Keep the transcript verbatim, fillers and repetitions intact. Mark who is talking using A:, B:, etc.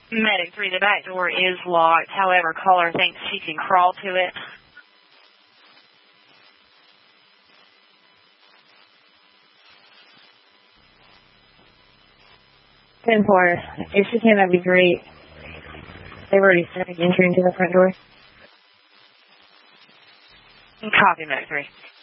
A: Medic three, the back door is locked. However, caller thinks she can crawl to it.
B: ten four. If she can, that'd be great. They've already started entering to the front door.
A: Copy, Medic three.